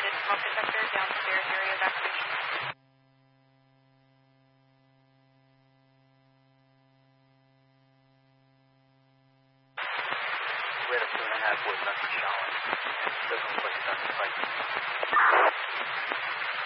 unit smoke detector downstairs area evacuation. We had a 2.5 with Dr. Shallon. Doesn't look like it's on the site.